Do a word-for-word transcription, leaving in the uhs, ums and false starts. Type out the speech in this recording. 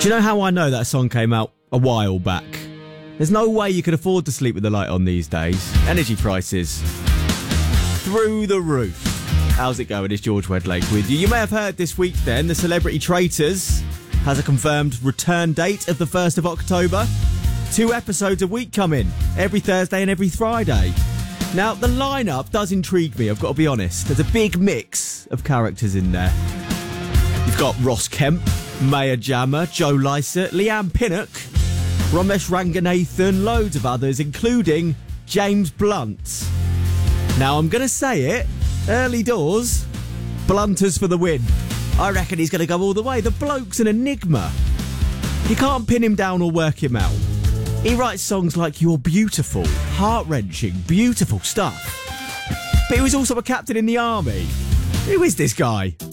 Do you know how I know that song came out a while back? There's no way you could afford to sleep with the light on these days. Energy prices through the roof. How's it going? It's George Wedlake with you. You may have heard this week then, the Celebrity Traitors has a confirmed return date of the first of October. Two episodes a week come in, every Thursday and every Friday. Now, the lineup does intrigue me, I've got to be honest. There's a big mix of characters in there. You've got Ross Kemp, Maya Jama, Joe Lycett, Leanne Pinnock, Ramesh Ranganathan, loads of others, including James Blunt. Now, I'm going to say it, early doors, Blunters for the win. I reckon he's going to go all the way. The bloke's an enigma. You can't pin him down or work him out. He writes songs like You're Beautiful, heart-wrenching, beautiful stuff. But he was also a captain in the army. Who is this guy?